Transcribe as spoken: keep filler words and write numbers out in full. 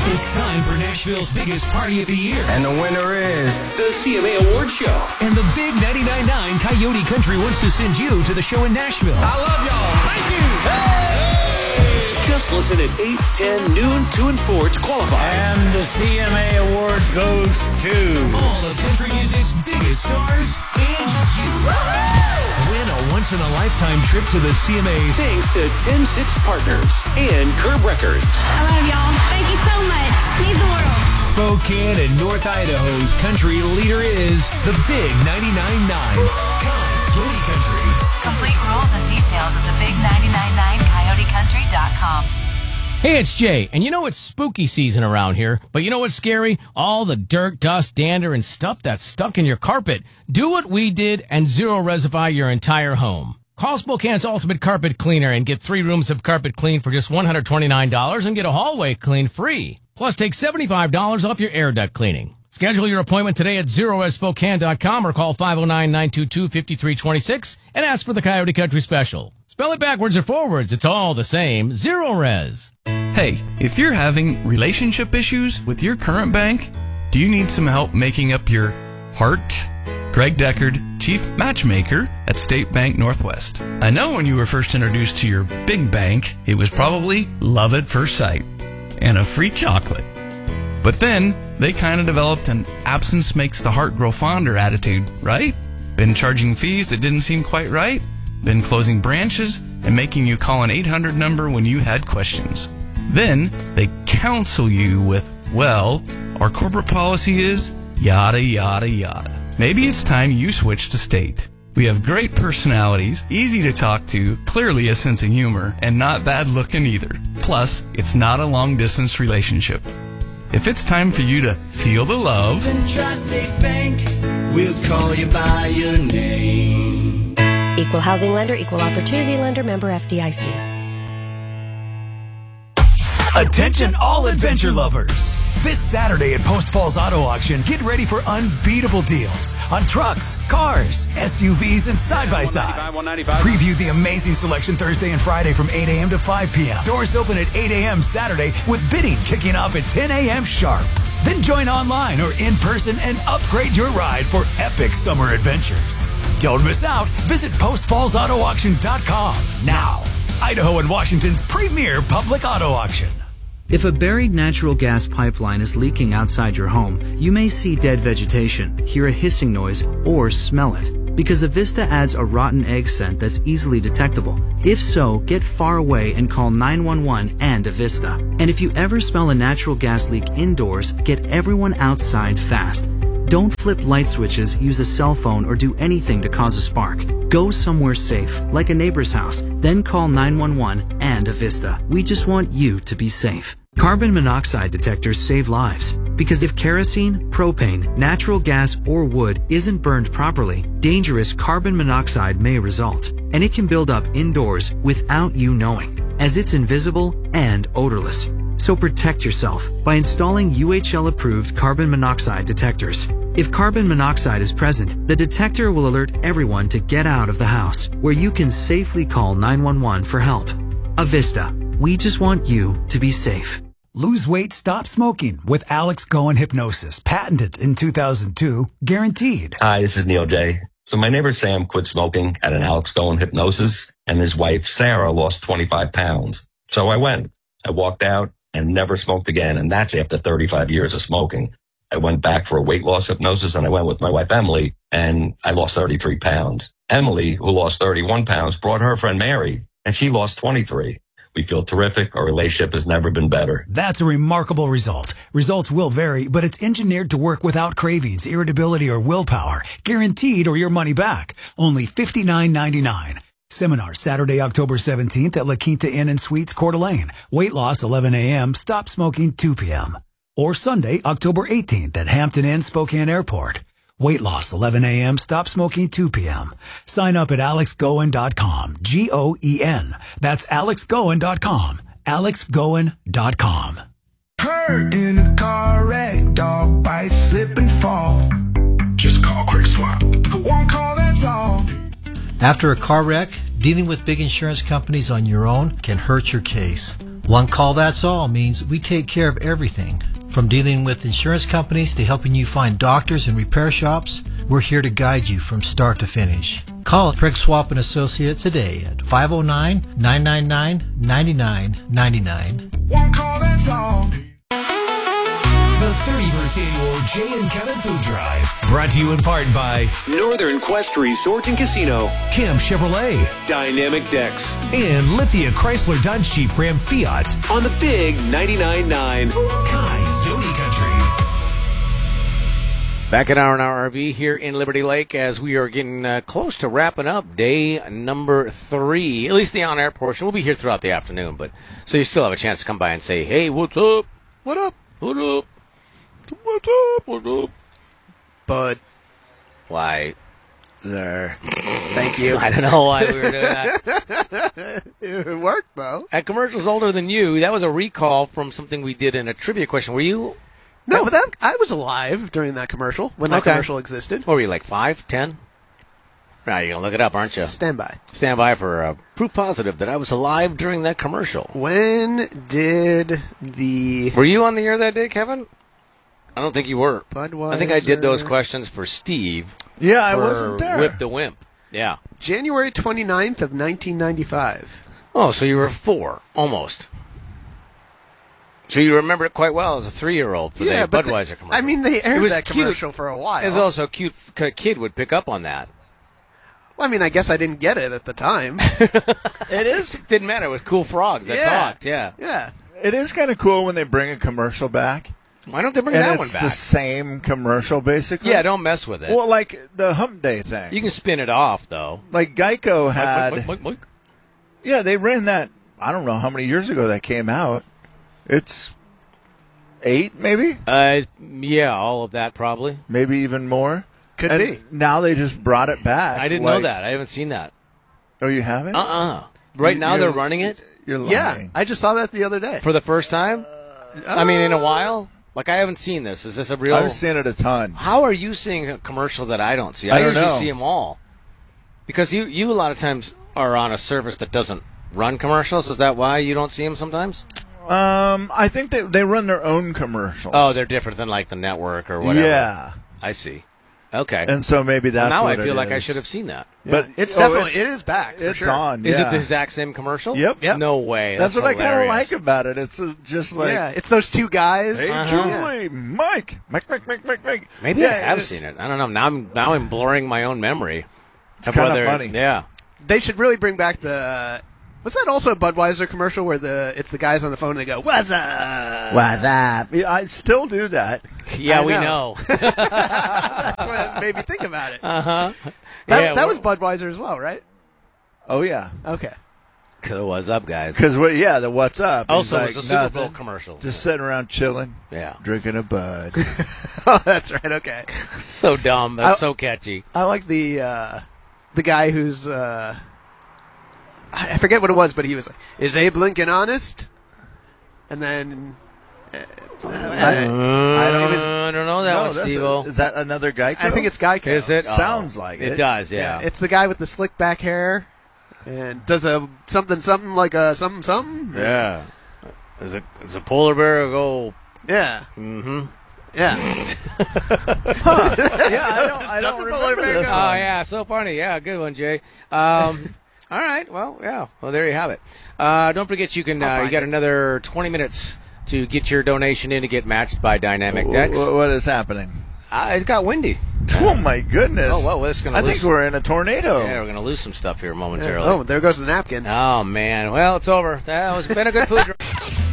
It's time for Nashville's biggest party of the year. And the winner is the C M A Award Show. And the big ninety-nine point nine Coyote Country wants to send you to the show in Nashville. I love y'all. Thank you. Hey! Just listen at eight, ten, noon, two, and four to qualify. And the C M A Award goes to all of country music's biggest stars and you. Win a once-in-a-lifetime trip to the C M A thanks to ten six Partners and Curb Records. I love y'all. Thank you so much. Means the world. Spokane and North Idaho's country leader is the Big ninety-nine point nine Coyote Country. Complete rules and details at the big ninety-nine point nine coyote country dot com. Hey, it's Jay, and you know it's spooky season around here, but you know what's scary? All the dirt, dust, dander, and stuff that's stuck in your carpet. Do what we did and zero-reservify your entire home. Call Spokane's Ultimate Carpet Cleaner and get three rooms of carpet clean for just one hundred twenty-nine dollars and get a hallway clean free. Plus, take seventy-five dollars off your air duct cleaning. Schedule your appointment today at zero res spokane dot com or call five oh nine, nine two two, five three two six and ask for the Coyote Country Special. Spell it backwards or forwards, it's all the same. Zero Res. Hey, if you're having relationship issues with your current bank, do you need some help making up your heart? Greg Deckard, Chief Matchmaker at State Bank Northwest. I know when you were first introduced to your big bank, it was probably love at first sight and a free chocolate. But then they kind of developed an absence makes the heart grow fonder attitude, right? Been charging fees that didn't seem quite right? Been closing branches and making you call an eight hundred number when you had questions. Then they counsel you with, well, our corporate policy is yada, yada, yada. Maybe it's time you switch to State. We have great personalities, easy to talk to, clearly a sense of humor, and not bad looking either. Plus, it's not a long-distance relationship. If it's time for you to feel the love, then Tri-State Bank will call you by your name. Equal housing lender, equal opportunity lender, member F D I C. Attention all adventure lovers. This Saturday at Post Falls Auto Auction, get ready for unbeatable deals on trucks, cars, S U Vs, and side-by-sides. Preview the amazing selection Thursday and Friday from eight a.m. to five p.m. Doors open at eight a.m. Saturday with bidding kicking off at ten a.m. sharp. Then join online or in person and upgrade your ride for epic summer adventures. Don't miss out. Visit post falls auto auction dot com now. Idaho and Washington's premier public auto auction. If a buried natural gas pipeline is leaking outside your home, you may see dead vegetation, hear a hissing noise, or smell it, because Avista adds a rotten egg scent that's easily detectable. If so, get far away and call nine one one and Avista. And if you ever smell a natural gas leak indoors, get everyone outside fast. Don't flip light switches, use a cell phone, or do anything to cause a spark. Go somewhere safe, like a neighbor's house, then call nine one one and Avista. We just want you to be safe. Carbon monoxide detectors save lives, because if kerosene, propane, natural gas, or wood isn't burned properly, dangerous carbon monoxide may result, and it can build up indoors without you knowing, as it's invisible and odorless. So protect yourself by installing U H L-approved carbon monoxide detectors. If carbon monoxide is present, the detector will alert everyone to get out of the house, where you can safely call nine one one for help. Avista, we just want you to be safe. Lose weight, stop smoking with Alex Goen Hypnosis. Patented in two thousand two. Guaranteed. Hi, this is Neil J. So my neighbor Sam quit smoking at an Alex Goen Hypnosis, and his wife Sarah lost twenty-five pounds. So I went. I walked out and never smoked again, and that's after thirty-five years of smoking. I went back for a weight loss hypnosis, and I went with my wife Emily, and I lost thirty-three pounds. Emily, who lost thirty-one pounds, brought her friend Mary, and she lost twenty-three. We feel terrific. Our relationship has never been better. That's a remarkable result. Results will vary, but it's engineered to work without cravings, irritability, or willpower. Guaranteed or your money back. Only fifty-nine ninety-nine. Seminar Saturday, October seventeenth at La Quinta Inn and Suites, Coeur d'Alene. Weight loss eleven a.m., stop smoking two p.m. Or Sunday, October eighteenth at Hampton Inn, Spokane Airport. Weight loss eleven a.m., stop smoking two p.m. Sign up at alex goen dot com, G O E N. That's alex goen dot com, alex goen dot com. Hurt in a car wreck, dog bite, slip and fall. Just call Quick Swap. One call, that's all. After a car wreck, dealing with big insurance companies on your own can hurt your case. One call that's all means we take care of everything. From dealing with insurance companies to helping you find doctors and repair shops, we're here to guide you from start to finish. Call Craig Swap and Associates today at five oh nine, nine nine nine, nine nine nine nine. One call, that's all. The thirty-first Annual Jay and Kevin Food Drive. Brought to you in part by Northern Quest Resort and Casino, Camp Chevrolet, Dynamic Decks, and Lithia Chrysler Dodge Jeep Ram Fiat on the Big ninety-nine point nine Coyote Country. Back at R and R R V here in Liberty Lake as we are getting uh, close to wrapping up day number three, at least the on-air portion. We'll be here throughout the afternoon, but so you still have a chance to come by and say, hey, what's up? What up? What up? What's up? What's up? Bud. Why? There. Thank you. I don't know why we were doing that. It worked, though. That commercial's older than you. That was a recall from something we did in a trivia question. Were you... No, but that, I was alive during that commercial, when that Okay. commercial existed. What were you, like five, ten? Right, you're going to look it up, aren't you? Stand by. Stand by for uh, proof positive that I was alive during that commercial. When did the... Were you on the air that day, Kevin? I don't think you were. Budweiser... I think I did those questions for Steve. Yeah, I for wasn't there. Whip the Wimp. Yeah. January twenty-ninth of nineteen ninety-five. Oh, so you were four, almost. So you remember it quite well as a three-year-old for Yeah, the but Budweiser the- commercial. I mean, they aired It was that cute. commercial for a while. It was also cute. A kid would pick up on that. Well, I mean, I guess I didn't get it at the time. It is. Didn't matter. It was cool frogs that Yeah. talked. Yeah. Yeah. It is kind of cool when they bring a commercial back. Why don't they bring and that it's one back? the same commercial, basically. Yeah, don't mess with it. Well, like the Hump Day thing. You can spin it off, though. Like Geico had. Mike, Mike, Mike, Mike. Yeah, they ran that. I don't know how many years ago that came out. It's eight, maybe? Uh, yeah, all of that probably. Maybe even more. Could and be. Now they just brought it back. I didn't like, know that. I haven't seen that. Oh, you haven't? Uh-uh. Right now You're- they're running it You're lying. Yeah, I just saw that the other day. for the first time? I mean, in a while? Like, I haven't seen this. Is this a real... I've seen it a ton. How are you seeing a commercial that I don't see? I I, don't usually know. see them all. Because you, you a lot of times are on a service that doesn't run commercials. Is that why you don't see them sometimes? Um, I think they they run their own commercials. Oh, they're different than like the network or whatever. Yeah. I see. Okay. And so maybe that's well, now I what feel it like I is. should have seen that. But It's oh, definitely, it's- it is back, for It's sure. on. Is yeah. it the exact same commercial? Yep. Yep. No way. That's, That's, what I kind of hilarious. like about it. It's uh, just like, Yeah, it's those two guys. hey, Uh-huh. Julie, Mike, Mike, Mike, Mike, Mike, Mike. Maybe yeah, I have it's- seen it. I don't know. Now I'm now I'm blurring my own memory. It's of kinda whether- funny. Yeah. They should really bring back the... Was that also a Budweiser commercial where the it's the guys on the phone and they go, "What's up?" What's up? Yeah, I still do that. Yeah, I we know. know. That's what made me think about it. Uh huh. That, yeah, that we're- was Budweiser as well, right? Oh yeah, Okay. What's up, guys? because what? Yeah, the what's up? is Also, like it was a Super nothing. Bowl commercial. Just sitting around chilling, Yeah. drinking a bud. Oh, that's right. Okay. So dumb. That's I- so catchy. I like the uh, the guy who's uh, I I forget what it was, but he was like, "Is Abe Lincoln honest?" And then uh, I, Uh, I don't. I don't know that no, one, that's Steve-O. a- is that another guy? I think it's Geico. Is it? Sounds Oh, like it. it. does, yeah. It's the guy with the slick back hair and does a something something like a something something. Yeah. Is it? Is a polar bear a go? Yeah. Mm-hmm. Yeah. Yeah, I don't. I don't remember this Oh one. yeah, so funny. Yeah, good one, Jay. Um, all right. Well, yeah. Well, there you have it. Uh, don't forget, you can. Uh, you got another twenty minutes to get your donation in to get matched by Dynamic Decks. Wh- What is happening? Uh, it got windy. Oh my goodness! Oh, well, it's gonna I lose. think we're in a tornado. Yeah, we're gonna lose some stuff here momentarily. Oh, there goes the napkin. Oh man. Well, it's over. That was been a good food drive.